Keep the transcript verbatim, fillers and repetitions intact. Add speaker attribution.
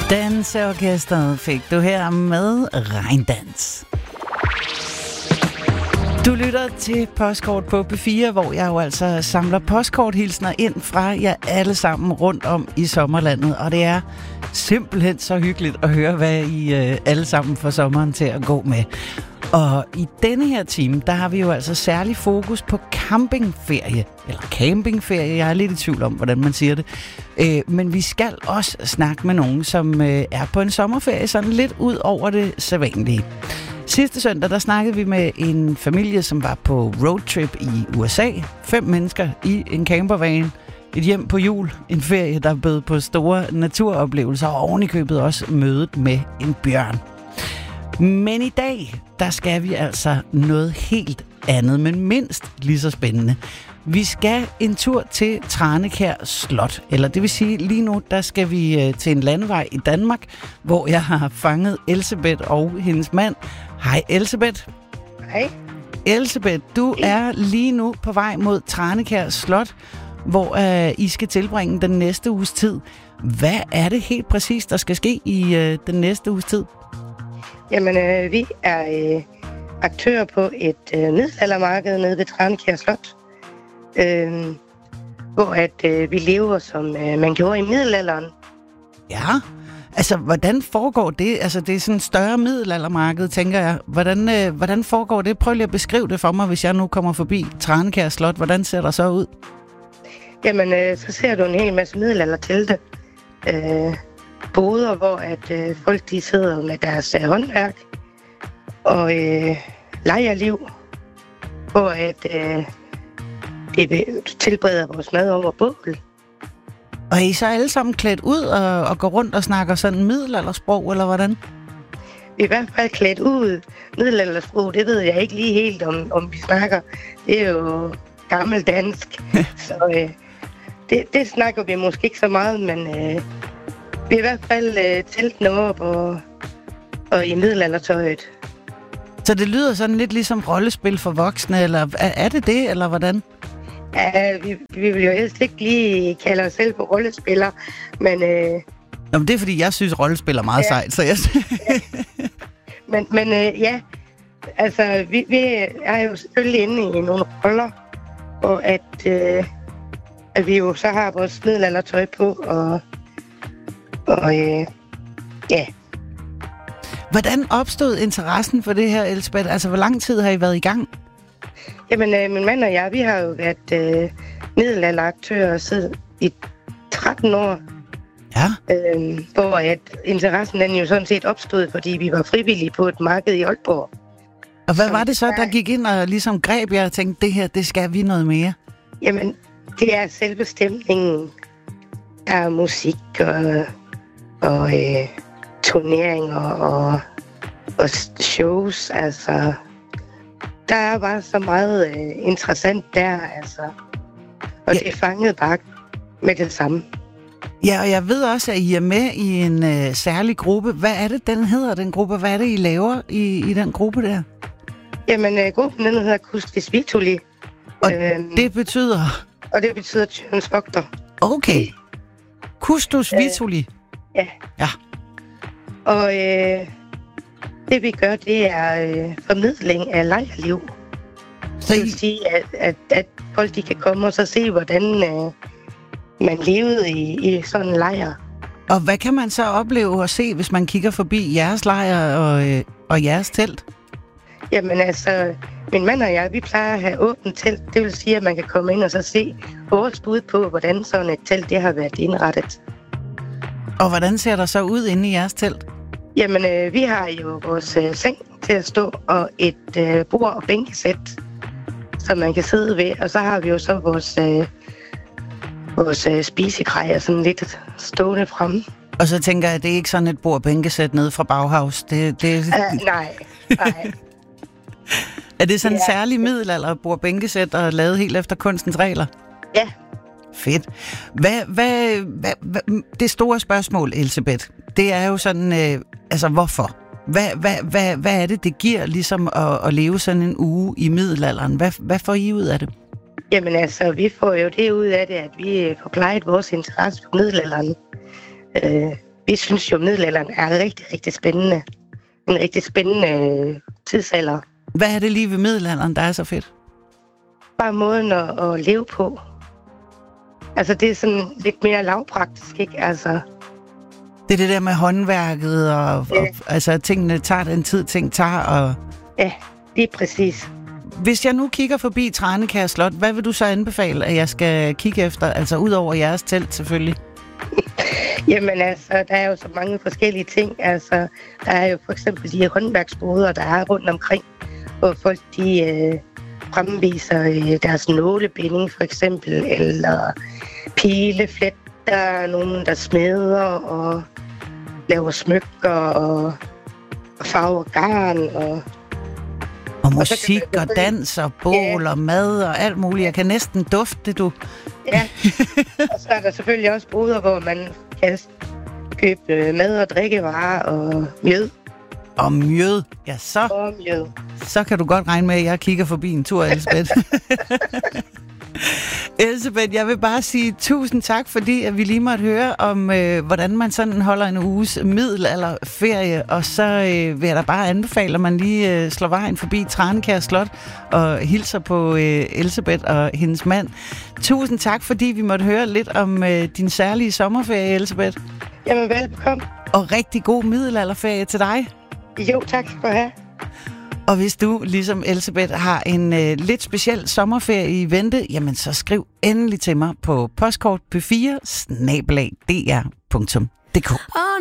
Speaker 1: Danseorkestret fik du her med Regndans. Du lytter til Postkort på P fire, hvor jeg jo altså samler postkorthilsner ind fra jer alle sammen rundt om i sommerlandet. Og det er simpelthen så hyggeligt at høre, hvad I øh, alle sammen får sommeren til at gå med. Og i denne her time, der har vi jo altså særlig fokus på campingferie. Eller campingferie, jeg er lidt i tvivl om, hvordan man siger det. Øh, men vi skal også snakke med nogen, som øh, er på en sommerferie, sådan lidt ud over det sædvanlige. Sidste søndag, der snakkede vi med en familie, som var på roadtrip i U S A. Fem mennesker i en campervan. Et hjem på jul. En ferie, der bød på store naturoplevelser, og oven i købet også mødet med en bjørn. Men i dag, der skal vi altså noget helt andet, men mindst lige så spændende. Vi skal en tur til Tranekær Slot, eller det vil sige, lige nu, der skal vi til en landevej i Danmark, hvor jeg har fanget Elsebeth og hendes mand. Hej Elsebeth.
Speaker 2: Hej.
Speaker 1: Elsebeth, du er lige nu på vej mod Tranekær Slot, hvor øh, I skal tilbringe den næste uges tid. Hvad er det helt præcis, der skal ske i øh, den næste uges tid?
Speaker 2: Jamen, øh, vi er øh, aktører på et øh, middelaldermarked nede ved Tranekær Slot, øh, hvor at, øh, vi lever, som øh, man gjorde i middelalderen.
Speaker 1: Ja, altså hvordan foregår det? Altså det er sådan et større middelaldermarked, tænker jeg. Hvordan, øh, hvordan foregår det? Prøv lige at beskrive det for mig, hvis jeg nu kommer forbi Tranekær Slot. Hvordan ser der så ud?
Speaker 2: Jamen, øh, så ser du en hel masse middelaldertelte. Øh, boder, hvor at øh, folk de sidder med deres øh, håndværk og øh, lejerliv, hvor at øh, det tilbereder vores mad over bål.
Speaker 1: Og er I så alle sammen klædt ud og, og går rundt og snakker sådan middelaldersprog, eller hvordan?
Speaker 2: Vi er i hvert fald klædt ud. Middelaldersprog, det ved jeg ikke lige helt, om, om vi snakker. Det er jo gammeldansk, så øh, det, det snakker vi måske ikke så meget, men øh, vi er i hvert fald øh, teltene op og, og i middelaldertøjet.
Speaker 1: Så det lyder sådan lidt ligesom rollespil for voksne, eller er, er det det, eller hvordan?
Speaker 2: Ja, vi, vi vil jo helst ikke lige kalde os selv for rollespillere, men... Øh,
Speaker 1: Nå, men det er fordi, jeg synes, rollespil er meget ja. sejt, så jeg...
Speaker 2: ja. Men, men øh, ja, altså, vi, vi er jo selvfølgelig inde i nogle roller, og at, øh, at vi jo så har vores middelaldertøj på, og... Og øh, ja.
Speaker 1: Hvordan opstod interessen for det her, Elsebeth? Altså, hvor lang tid har I været i gang?
Speaker 2: Jamen, øh, min mand og jeg, vi har jo været øh, middelalderaktører siden i tretten år.
Speaker 1: Ja.
Speaker 2: Øh, hvor at interessen den jo sådan set opstod, fordi vi var frivillige på et marked i Aalborg.
Speaker 1: Og hvad så, var det så, der gik ind og ligesom greb jer og tænkte, det her, det skal vi noget mere?
Speaker 2: Jamen, det er selve stemningen. Der er musik og... og øh, turneringer og, og shows, altså. Der er bare så meget øh, interessant der, altså. Og ja. Det er fanget bare med det samme.
Speaker 1: Ja, og jeg ved også, at I er med i en øh, særlig gruppe. Hvad er det, den hedder, den gruppe? Hvad er det, I laver i, i den gruppe der?
Speaker 2: Jamen, øh, gruppen den hedder Custis Vituli.
Speaker 1: Og øhm, det betyder?
Speaker 2: Og det betyder Tyrens Vogter.
Speaker 1: Okay. Custis øh, Vituli.
Speaker 2: Ja.
Speaker 1: Ja.
Speaker 2: Og øh, det vi gør, det er øh, formidling af lejrliv. Så det vil sige, at, at, at folk de kan komme og så se, hvordan øh, man levede i, i sådan en lejr.
Speaker 1: Og hvad kan man så opleve og se, hvis man kigger forbi jeres lejr og, øh, og jeres telt?
Speaker 2: Jamen altså, min mand og jeg, vi plejer at have åbent telt. Det vil sige, at man kan komme ind og så se vores bud på, hvordan sådan et telt det har været indrettet.
Speaker 1: Og hvordan ser der så ud inde i jeres telt?
Speaker 2: Jamen, øh, vi har jo vores øh, seng til at stå, og et øh, bord- og bænkesæt, som man kan sidde ved. Og så har vi jo så vores, øh, vores øh, spisekrejer sådan lidt stående fremme.
Speaker 1: Og så tænker jeg, at det er ikke sådan et bord- og bænkesæt nede fra Bauhaus. Det, det...
Speaker 2: Uh, nej, nej.
Speaker 1: Er det sådan en ja. særlig middelalder bord- og bænkesæt, der er lavet helt efter kunstens regler?
Speaker 2: Ja.
Speaker 1: Fedt. Hvad, hvad, hvad, hvad, det store spørgsmål, Elsebeth, det er jo sådan, øh, altså hvorfor? Hvad, hvad, hvad, hvad er det, det giver ligesom at, at leve sådan en uge i middelalderen? Hvad, hvad får I ud af det?
Speaker 2: Jamen altså, vi får jo det ud af det, at vi får plejet vores interesse for middelalderen. Øh, vi synes jo, at middelalderen er rigtig, rigtig spændende. En rigtig spændende øh, tidsalder.
Speaker 1: Hvad er det lige ved middelalderen, der er så fedt?
Speaker 2: Bare måden at, at leve på. Altså, det er sådan lidt mere lavpraktisk, ikke? Altså...
Speaker 1: Det er det der med håndværket, og, ja. og altså, tingene tager den tid, ting tager, og...
Speaker 2: Ja, det er præcis.
Speaker 1: Hvis jeg nu kigger forbi Tranekær Slot, hvad vil du så anbefale, at jeg skal kigge efter? Altså, ud over jeres telt, selvfølgelig.
Speaker 2: Jamen altså, der er jo så mange forskellige ting. Altså, der er jo for eksempel de håndværksboder, der er rundt omkring, hvor folk de øh, fremviser øh, deres nålebinding for eksempel, eller pilefletter, nogen der smeder og laver smykker og, og farver garn og...
Speaker 1: Og musik og, og dans og bål ja. og mad og alt muligt. Jeg kan næsten dufte det, du.
Speaker 2: Ja, og så er der selvfølgelig også boder, hvor man kan købe mad og drikkevarer og mjød.
Speaker 1: Og mjød, ja så.
Speaker 2: Og mjød.
Speaker 1: Så kan du godt regne med, at jeg kigger forbi en tur, Elsebeth. Elsebeth, jeg vil bare sige tusind tak, fordi at vi lige måtte høre om, øh, hvordan man sådan holder en uges middelalderferie, og så øh, vil jeg da bare anbefale, at man lige øh, slår vejen forbi Tranekær Slot og hilser på øh, Elsebeth og hendes mand. Tusind tak, fordi vi måtte høre lidt om øh, din særlige sommerferie, Elsebeth.
Speaker 2: Jamen, velbekomme.
Speaker 1: Og rigtig god middelalderferie til dig.
Speaker 2: Jo, tak skal du have.
Speaker 1: Og hvis du, ligesom Elsebeth, har en øh, lidt speciel sommerferie i vente, jamen så skriv endelig til mig på postkort p fire snabel-a d r punktum d k.